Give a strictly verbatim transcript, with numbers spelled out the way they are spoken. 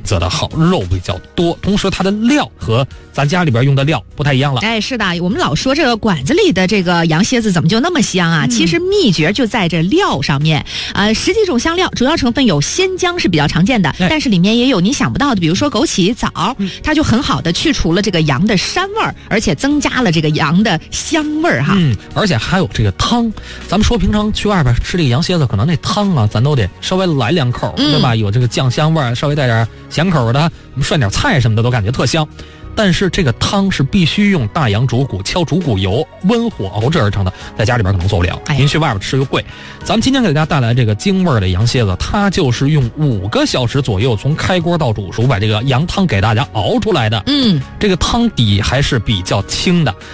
择的好，肉比较多，同时它的料和咱家里边用的料不太一样了。 哎，是的，我们老说这个馆子里的这个羊蝎子怎么就那么香啊？嗯、其实秘诀就在这料上面。呃，十几种香料，主要成分有鲜姜是比较常见的，哎、但是里面也有你想不到的，比如说枸杞、枣，嗯、它就很好的去除了这个羊的膻味儿，而且增加了这个羊的香味儿哈。 嗯，而且还有这个汤，咱们说平常去外边吃这个羊蝎子，可能那汤啊，咱都得稍微来两口，嗯、对吧？有这个酱香味儿，稍微带点咸口的，我们涮点菜什么的都感觉特香。但是这个汤是必须用大羊主骨敲主骨油温火熬制而成的，在家里边可能做不了， 哎、 您去外边吃又贵。咱们今天给大家带来这个京味儿的羊蝎子，它就是用五个小时左右从开锅到煮熟把这个羊汤给大家熬出来的。 嗯， 这个汤底还是比较清的，